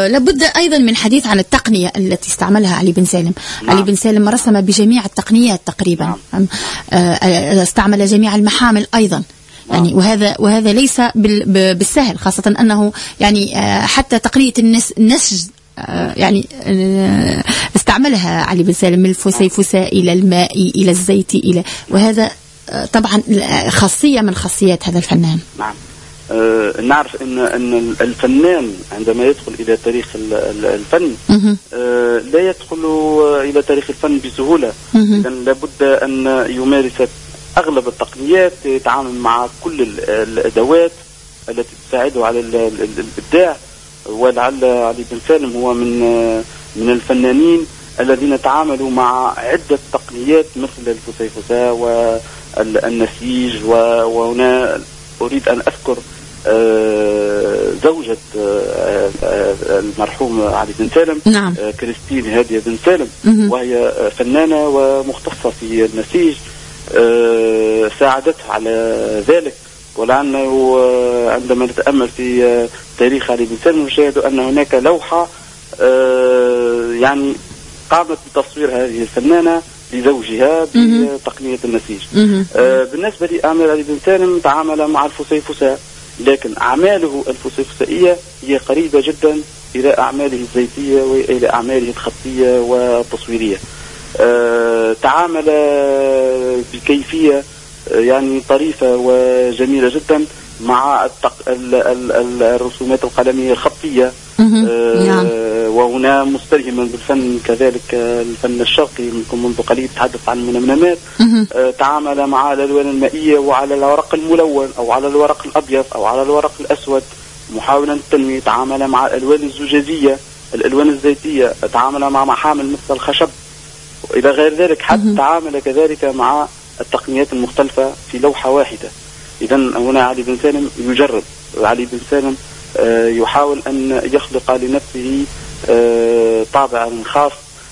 لابد أيضا من حديث عن التقنية التي استعملها علي بن سالم. نعم. علي بن سالم رسم بجميع التقنيات تقريبا. نعم. استعمل جميع المحامل أيضا. يعني وهذا ليس بالسهل، خاصة أنه يعني حتى تقنية النسج يعني استعملها علي بن سالم من الفسيفساء إلى الماء إلى الزيت إلى، وهذا طبعا خاصية من خاصيات هذا الفنان. نعم. نعرف أن الفنان عندما يدخل إلى تاريخ الفن لا يدخل إلى تاريخ الفن بسهولة، إذن لابد أن يمارس أغلب التقنيات، يتعامل مع كل الأدوات التي تساعده على الإبداع. ولعل علي بن سالم هو من الفنانين الذين تعاملوا مع عدة تقنيات مثل الفسيفساء والنسيج. وهنا أريد أن أذكر زوجة المرحوم علي بن سالم. نعم. كريستين هادية بن سالم، وهي فنانة ومختصة في النسيج، ساعدته على ذلك. ولأنه عندما نتأمل في تاريخ علي بن سالم نشاهد أن هناك لوحة يعني قامت بتصوير هذه الفنانة لزوجها بتقنية النسيج. بالنسبة لأعمال علي بن سالم تعامل مع الفسيفساء، لكن أعماله الفسيفسائية هي قريبة جدا إلى أعماله الزيتية وإلى أعماله الخطية والتصويرية. تعامل بكيفية يعني طريفة وجميلة جدا مع الرسومات القلمية الخطية. وهنا مستلهما بالفن كذلك الفن الشرقي، منذ قليل تحدث عن المنمنمات. تعامل مع الألوان المائية وعلى الورق الملون أو على الورق الأبيض أو على الورق الأسود محاولا التنمية. تعامل مع الألوان الزجاجية، الألوان الزيتية، تعامل مع محامل مثل الخشب إلى غير ذلك. حتى تعامل كذلك مع التقنيات المختلفة في لوحة واحدة. إذن هنا علي بن سالم يجرب، علي بن سالم يحاول أن يخلق لنفسه طابعا خاص.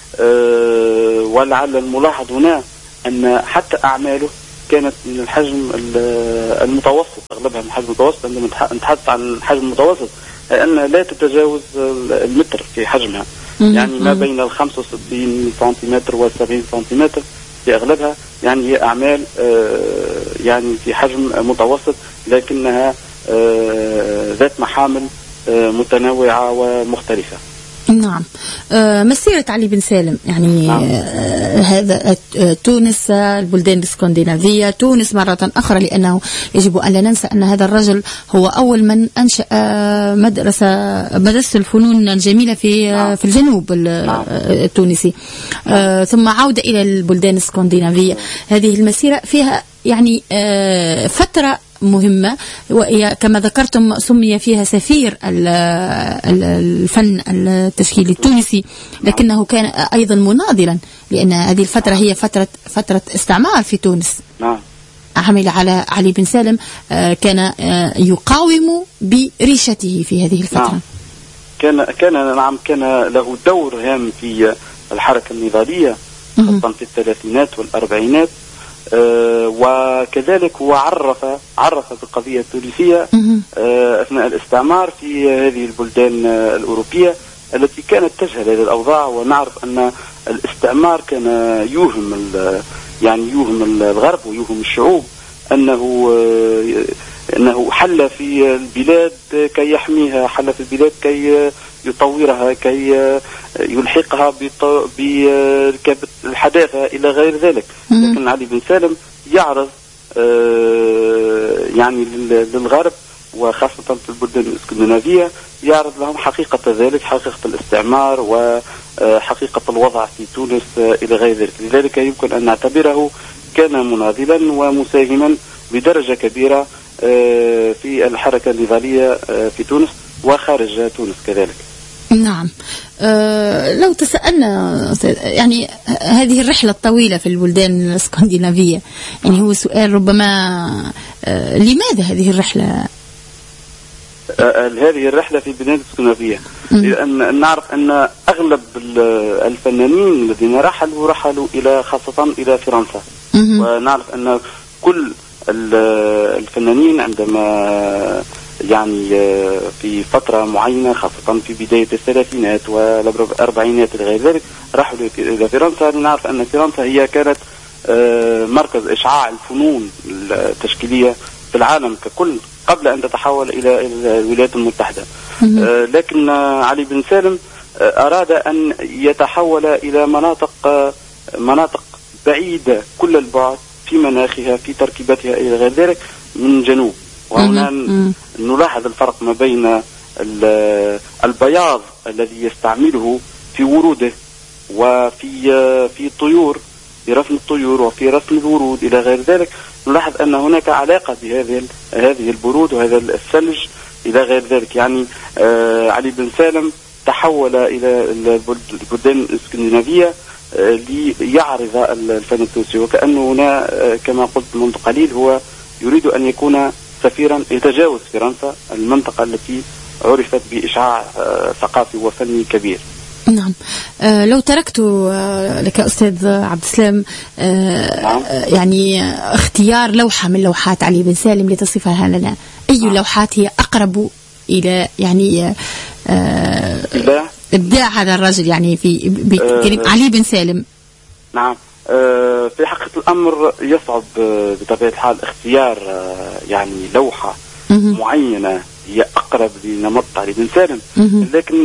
ولعل الملاحظ هنا أن حتى أعماله كانت من الحجم المتوسط، أغلبها من الحجم المتوسط. عندما نتحدث عن الحجم المتوسط لأن لا تتجاوز المتر في حجمها، يعني ما بين 65 سنتيمتر و 70 سنتيمتر في أغلبها. يعني هي أعمال يعني في حجم متوسط، لكنها ذات محامل متنوعة ومختلفة. نعم. مسيرة علي بن سالم يعني نعم. هذا تونس، البلدان الاسكندنافية، تونس مرة أخرى، لأنه يجب أن لا ننسى أن هذا الرجل هو أول من أنشأ مدرسة الفنون الجميلة في الجنوب التونسي. ثم عودة إلى البلدان الاسكندنافية. هذه المسيرة فيها يعني فترة مهمة، وكما ذكرتم سمي فيها سفير الفن التشكيلي التونسي، لكنه كان أيضا مناضلا، لأن هذه الفترة هي فترة استعمار في تونس. عمل على علي بن سالم، كان يقاوم بريشته في هذه الفترة. كان له دور هام في الحركة النضالية خاصة في الثلاثينات والأربعينات. وكذلك هو عرف بالقضية التونسية أثناء الاستعمار في هذه البلدان الأوروبية التي كانت تجهل هذه الأوضاع. ونعرف أن الاستعمار كان يوهم الغرب ويوهم الشعوب أنه حل في البلاد كي يحميها، حل في البلاد كي يطورها، كي يلحقها بالحداثة إلى غير ذلك. لكن علي بن سالم يعرض يعني للغرب وخاصة في البلدان الاسكندنافية، يعرض لهم حقيقة ذلك، حقيقة الاستعمار وحقيقة الوضع في تونس إلى غير ذلك. لذلك يمكن أن نعتبره كان مناضلا ومساهما بدرجة كبيرة في الحركة النضالية في تونس وخارج تونس كذلك. نعم. لو تسألنا يعني هذه الرحلة الطويلة في البلدان الاسكندنافية، يعني هو سؤال ربما لماذا هذه الرحلة؟ هذه الرحلة في البلدان الاسكندنافية لأن نعرف أن أغلب الفنانين الذين رحلوا إلى خاصة إلى فرنسا. ونعرف أن كل الفنانين عندما يعني في فترة معينة، خاصة في بداية الثلاثينات والأربعينات إلى غير ذلك، راحوا إلى فرنسا. لنعرف أن فرنسا هي كانت مركز إشعاع الفنون التشكيلية في العالم ككل قبل أن تتحول إلى الولايات المتحدة. لكن علي بن سالم أراد أن يتحول إلى مناطق بعيدة كل البعد في مناخها، في تركيبتها إلى غير ذلك من جنوب. وهنا نلاحظ الفرق ما بين البياض الذي يستعمله في وروده وفي طيور، في رسم الطيور وفي رسم الورود إلى غير ذلك. نلاحظ أن هناك علاقة بهذه البرود وهذا الثلج إلى غير ذلك. يعني علي بن سالم تحول إلى البلدان الاسكندنافية ليعرض الفن التونسي، وكأنه هنا كما قلت منذ قليل هو يريد أن يكون سفيرا يتجاوز فرنسا، المنطقة التي عرفت بإشعاع ثقافي وفني كبير. نعم. لو تركت لك أستاذ عبد السلام يعني اختيار لوحة من لوحات علي بن سالم لتصفها لنا، أي لوحات هي أقرب إلى يعني إبداع هذا الرجل يعني في علي بن سالم؟ نعم. في حقيقة الأمر يصعب بطبيعة الحال اختيار يعني لوحة معينة هي أقرب لنمط علي بن سالم، لكن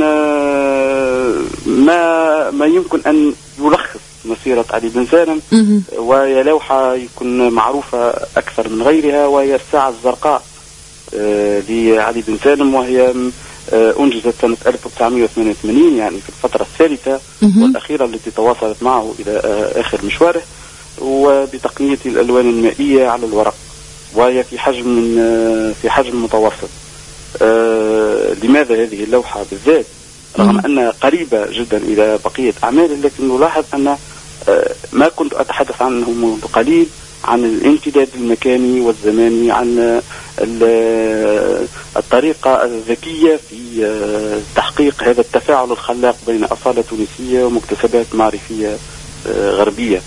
ما يمكن أن يلخص مسيرة علي بن سالم، وهي لوحة يكون معروفة أكثر من غيرها، وهي الساعة الزرقاء لعلي بن سالم، وهي أنجزت سنة 1988 يعني في الفترة الثالثة والأخيرة التي تواصلت معه إلى آخر مشواره، وبتقنية الألوان المائية على الورق، وهي في حجم متوسط. لماذا هذه اللوحة بالذات رغم أنها قريبة جدا إلى بقية أعماله؟ لكن نلاحظ أن ما كنت أتحدث عنه منذ قليل عن الامتداد المكاني والزماني، عن الطريقة الذكية في تحقيق هذا التفاعل الخلاق بين أصالة تونسية ومكتسبات معرفية غربية.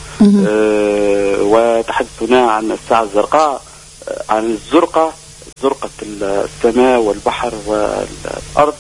وتحدثنا عن الساعة الزرقاء، عن زرقة السماء والبحر والأرض،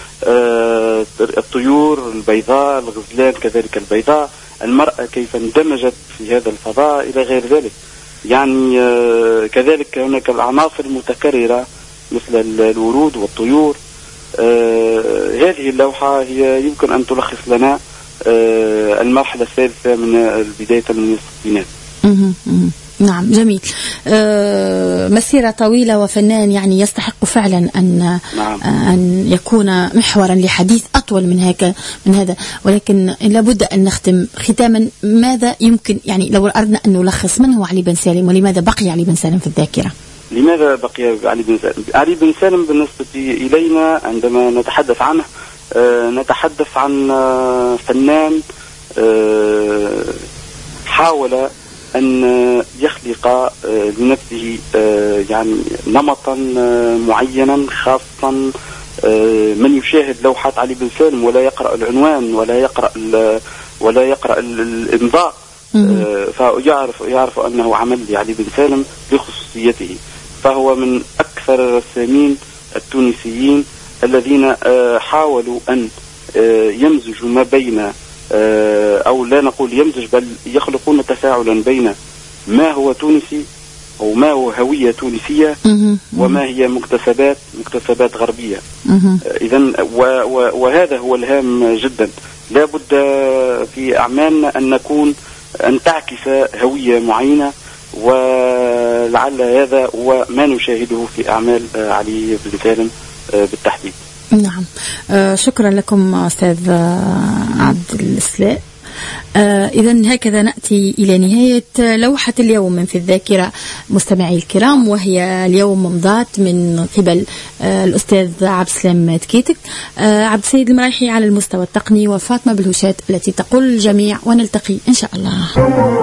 الطيور البيضاء، الغزلان كذلك البيضاء، المرأة كيف اندمجت في هذا الفضاء إلى غير ذلك. يعني كذلك هناك العناصر المتكررة مثل الورود والطيور. هذه اللوحة هي يمكن أن تلخص لنا المرحلة الثالثة من بداية من الستينات. نعم، جميل. مسيرة طويلة وفنان يعني يستحق فعلا أن يكون محورا لحديث أطول من هذا، ولكن لابد أن نختم ختاما. ماذا يمكن يعني لو أردنا أن نلخص من هو علي بن سالم، ولماذا بقي علي بن سالم في الذاكرة؟ لماذا بقي علي بن سالم؟ علي بن سالم بالنسبة إلينا عندما نتحدث عنه نتحدث عن فنان حاول أن يخلق لنفسه يعني نمطا معينا خاصا. من يشاهد لوحات علي بن سالم ولا يقرأ العنوان ولا يقرأ الإمضاء فيعرف أنه عمل لعلي بن سالم لخصوصيته. فهو من أكثر الرسامين التونسيين الذين حاولوا أن يمزجوا ما بين أو لا نقول يمزج بل يخلقون تفاعلا بين ما هو تونسي أو ما هو هوية تونسية وما هي مكتسبات غربية. إذن وهذا هو الهام جدا. لا بد في أعمالنا أن تعكس هوية معينة، ولعل هذا هو ما نشاهده في أعمال علي بن سالم بالتحديد. نعم، شكرا لكم أستاذ عبد السلام. إذن هكذا نأتي إلى نهاية لوحة اليوم من في الذاكرة مستمعي الكرام، وهي اليوم ممضاة من قبل الأستاذ عبد السلام تكيتك، عبد السيد المرايحي على المستوى التقني، وفاطمة بالهشات التي تقول الجميع، ونلتقي إن شاء الله.